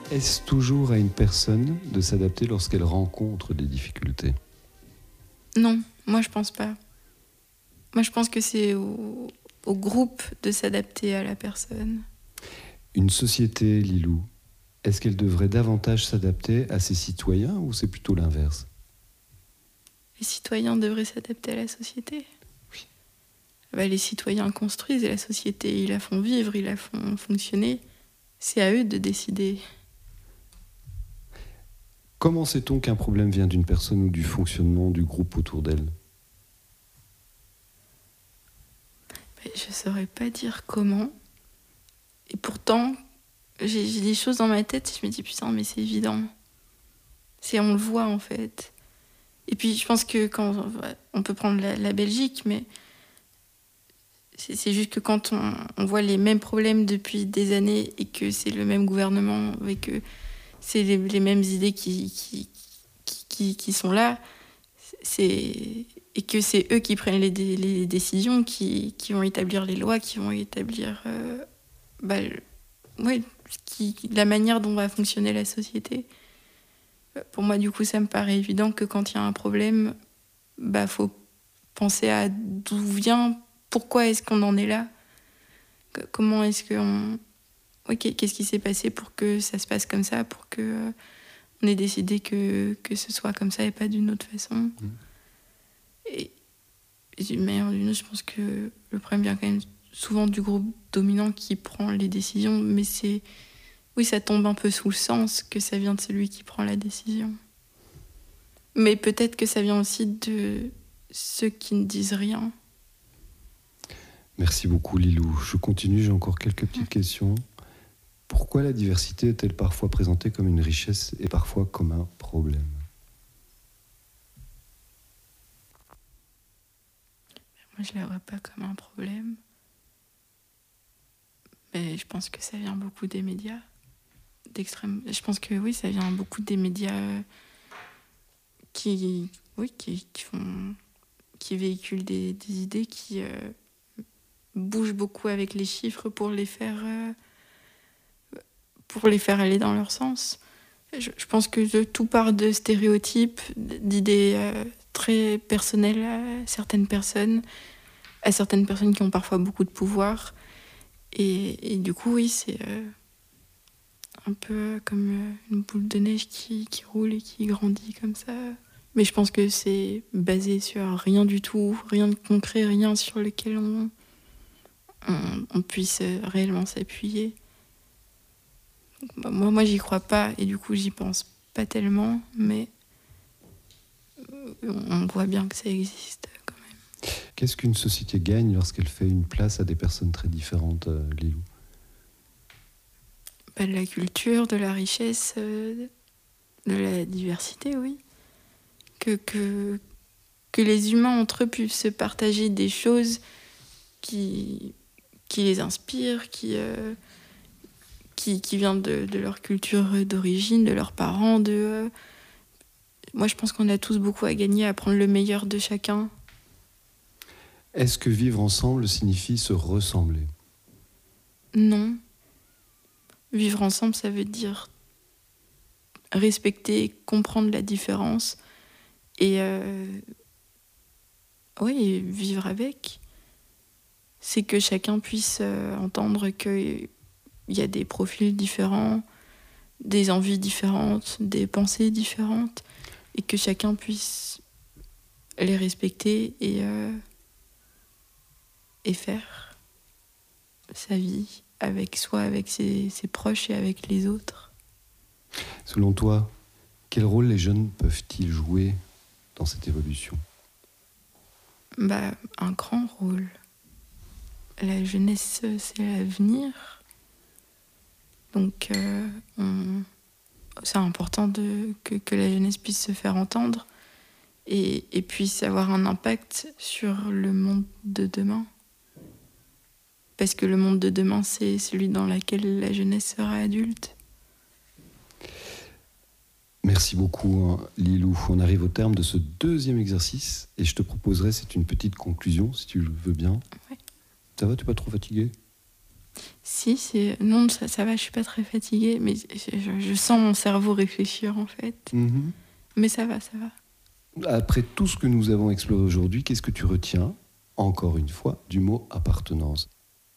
Est-ce toujours à une personne de s'adapter lorsqu'elle rencontre des difficultés ? Non, moi je pense pas. Moi je pense que c'est au groupe de s'adapter à la personne. Une société, Lilou, est-ce qu'elle devrait davantage s'adapter à ses citoyens ou c'est plutôt l'inverse ? Les citoyens devraient s'adapter à la société. Oui. Les citoyens construisent la société, ils la font vivre, ils la font fonctionner. C'est à eux de décider. Comment sait-on qu'un problème vient d'une personne ou du fonctionnement du groupe autour d'elle ? Je saurais pas dire comment. Et pourtant, j'ai des choses dans ma tête, je me dis putain, mais c'est évident. On le voit en fait. Et puis je pense que quand on peut prendre la Belgique, mais c'est juste que quand on voit les mêmes problèmes depuis des années et que c'est le même gouvernement et que c'est les mêmes idées qui sont là, et que c'est eux qui prennent les décisions, qui vont établir les lois, qui vont établir la manière dont va fonctionner la société. Pour moi, du coup, ça me paraît évident que quand il y a un problème, faut penser à d'où vient, pourquoi est-ce qu'on en est là, comment est-ce qu'on... qu'est-ce qui s'est passé pour que ça se passe comme ça, pour que on ait décidé que ce soit comme ça et pas d'une autre façon. Et d'une manière ou d'une autre, je pense que le problème vient quand même souvent du groupe dominant qui prend les décisions, mais ça tombe un peu sous le sens que ça vient de celui qui prend la décision. Mais peut-être que ça vient aussi de ceux qui ne disent rien. Merci beaucoup Lilou. Je continue, j'ai encore quelques petites questions. Pourquoi la diversité est-elle parfois présentée comme une richesse et parfois comme un problème ? Moi, je la vois pas comme un problème. Mais je pense que ça vient beaucoup des médias. Je pense que oui, ça vient beaucoup des médias qui véhiculent des idées, qui bougent beaucoup avec les chiffres pour les faire aller dans leur sens. Je pense que tout part de stéréotypes, d'idées très personnelles à certaines personnes qui ont parfois beaucoup de pouvoir. Et du coup, oui, c'est un peu comme une boule de neige qui roule et qui grandit comme ça. Mais je pense que c'est basé sur rien du tout, rien de concret, rien sur lequel on puisse réellement s'appuyer. Moi, j'y crois pas et du coup, j'y pense pas tellement, mais on voit bien que ça existe quand même. Qu'est-ce qu'une société gagne lorsqu'elle fait une place à des personnes très différentes, Lilou ? De la culture, de la richesse, de la diversité, oui. Que les humains entre eux puissent se partager des choses qui les inspirent, qui viennent de leur culture d'origine, de leurs parents. Moi, je pense qu'on a tous beaucoup à gagner à prendre le meilleur de chacun. Est-ce que vivre ensemble signifie se ressembler ? Non. Vivre ensemble, ça veut dire respecter, comprendre la différence et vivre avec. C'est que chacun puisse entendre qu'il y a des profils différents, des envies différentes, des pensées différentes, et que chacun puisse les respecter et faire sa vie avec soi, avec ses proches et avec les autres. Selon toi, quel rôle les jeunes peuvent-ils jouer dans cette évolution ? Un grand rôle. La jeunesse, c'est l'avenir. Donc, c'est important que la jeunesse puisse se faire entendre et puisse avoir un impact sur le monde de demain. Parce que le monde de demain, c'est celui dans lequel la jeunesse sera adulte. Merci beaucoup, Lilou. On arrive au terme de ce deuxième exercice et je te proposerai, c'est une petite conclusion, si tu le veux bien. Ouais. Ça va, tu n'es pas trop fatiguée ? Si, non, ça va, je suis pas très fatiguée, mais je sens mon cerveau réfléchir en fait. Mhm. Mais ça va, ça va. Après tout ce que nous avons exploré aujourd'hui, qu'est-ce que tu retiens, encore une fois, du mot appartenance?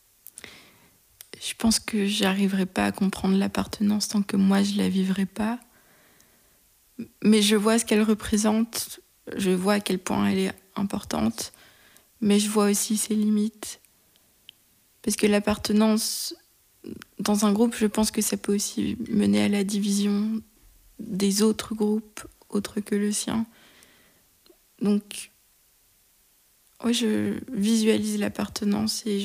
Je pense que j'arriverai pas à comprendre l'appartenance tant que moi je la vivrai pas. Mais je vois ce qu'elle représente, je vois à quel point elle est importante, mais je vois aussi ses limites. Parce que l'appartenance dans un groupe, je pense que ça peut aussi mener à la division des autres groupes, autres que le sien. Donc, ouais, je visualise l'appartenance et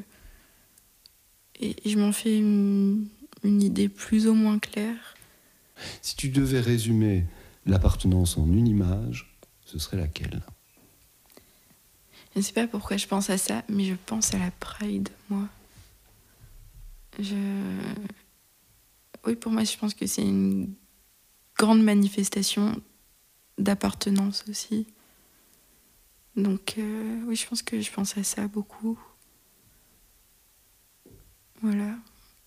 je m'en fais une idée plus ou moins claire. Si tu devais résumer l'appartenance en une image, ce serait laquelle? Je ne sais pas pourquoi je pense à ça, mais je pense à la Pride, moi. Oui, pour moi, je pense que c'est une grande manifestation d'appartenance aussi. Donc, oui, je pense à ça beaucoup. Voilà.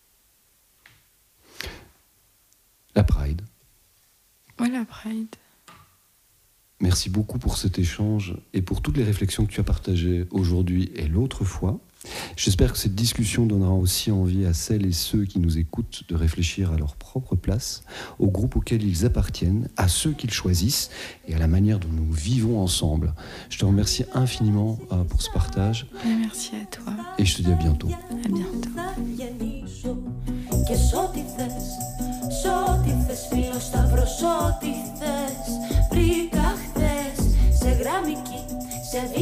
La Pride. Ouais, la Pride. Merci beaucoup pour cet échange et pour toutes les réflexions que tu as partagées aujourd'hui et l'autre fois. J'espère que cette discussion donnera aussi envie à celles et ceux qui nous écoutent de réfléchir à leur propre place, au groupe auquel ils appartiennent, à ceux qu'ils choisissent et à la manière dont nous vivons ensemble. Je te remercie infiniment pour ce partage. Et merci à toi. Et je te dis à bientôt. À bientôt. Και σ' ό,τι θες, φίλο σταυρός, ό,τι